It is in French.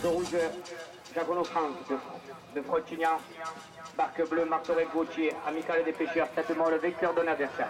Marteau rouge, Jagono Franck de Frotignan. Barque bleue, Martoré Gauthier, Amical des pêcheurs, tête mort, le vecteur d'un adversaire.